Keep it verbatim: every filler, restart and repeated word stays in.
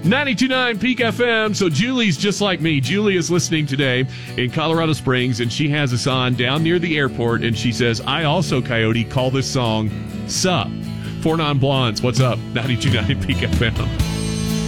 ninety-two point nine Peak F M. So Julie's just like me. Julie is listening today in Colorado Springs, and she has us on down near the airport, and she says, I also, Coyote, call this song Sup. Four Non Blondes, what's up? ninety-two point nine Peak F M.